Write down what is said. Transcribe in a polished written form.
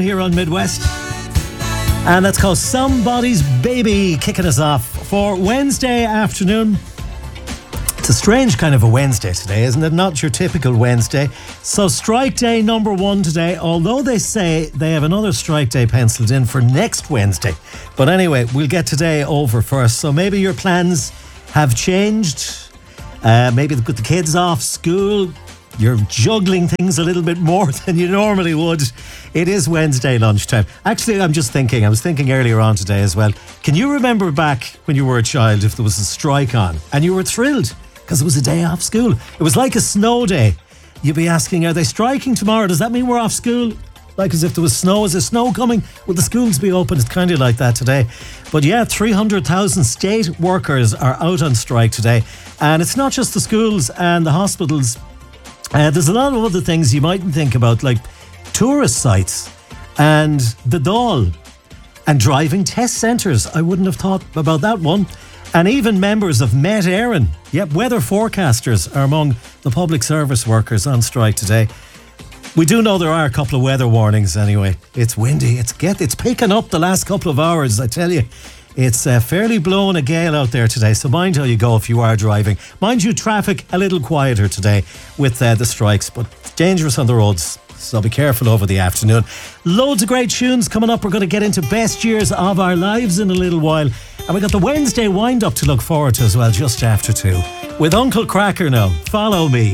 Here on Midwest, and that's called Somebody's Baby, kicking us off for Wednesday afternoon. It's a strange kind of a Wednesday today, isn't it? Not your typical Wednesday. So strike day number 1 today, although they say they have another strike day penciled in for next Wednesday. But anyway, we'll get today over first. So maybe your plans have changed. Maybe with the kids off school, you're juggling things a little bit more than you normally would. It is Wednesday lunchtime. Actually, I was thinking earlier on today as well. Can you remember back when you were a child if there was a strike on and you were thrilled because it was a day off school? It was like a snow day. You'd be asking, are they striking tomorrow? Does that mean we're off school? Like as if there was snow. Is there snow coming? Will the schools be open? It's kind of like that today. But yeah, 300,000 state workers are out on strike today. And it's not just the schools and the hospitals. There's a lot of other things you mightn't think about, like tourist sites and the Dáil and driving test centres. I wouldn't have thought about that one. And even members of Met Éireann. Yep, weather forecasters are among the public service workers on strike today. We do know there are a couple of weather warnings anyway. It's windy. It's picking up the last couple of hours, I tell you. It's fairly blowing a gale out there today, so mind how you go if you are driving. Mind you, traffic a little quieter today with the strikes, but dangerous on the roads, so be careful over the afternoon. Loads of great tunes coming up. We're going to get into best years of our lives in a little while, and we got the Wednesday wind-up to look forward to as well, just after 2. With Uncle Cracker now, Follow Me.